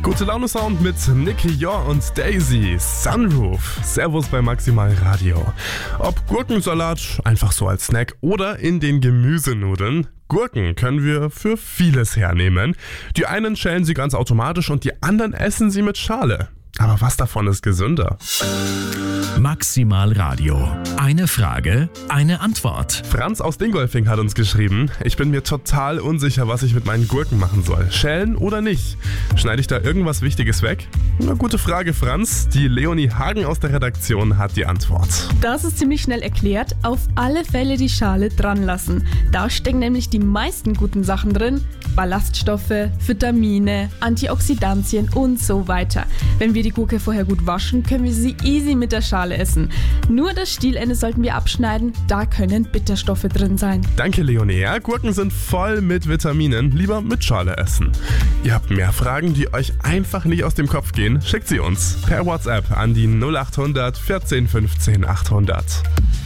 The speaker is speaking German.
Gute Laune Sound mit Nicky Jor und Daisy, Sunroof. Servus bei Maximal Radio. Ob Gurkensalat, einfach so als Snack oder in den Gemüsenudeln. Gurken können wir für vieles hernehmen. Die einen schälen sie ganz automatisch und die anderen essen sie mit Schale. Aber was davon ist gesünder? Maximal Radio. Eine Frage, eine Antwort. Franz aus Dingolfing hat uns geschrieben: Ich bin mir total unsicher, was ich mit meinen Gurken machen soll. Schälen oder nicht? Schneide ich da irgendwas Wichtiges weg? Na, gute Frage, Franz. Die Leonie Hagen aus der Redaktion hat die Antwort. Das ist ziemlich schnell erklärt. Auf alle Fälle die Schale dran lassen. Da stecken nämlich die meisten guten Sachen drin. Ballaststoffe, Vitamine, Antioxidantien und so weiter. Wenn wir die Gurke vorher gut waschen, können wir sie easy mit der Schale essen. Nur das Stielende sollten wir abschneiden, da können Bitterstoffe drin sein. Danke, Leonie. Ja, Gurken sind voll mit Vitaminen. Lieber mit Schale essen. Ihr habt mehr Fragen, die euch einfach nicht aus dem Kopf gehen? Schickt sie uns per WhatsApp an die 0800 14 15 800.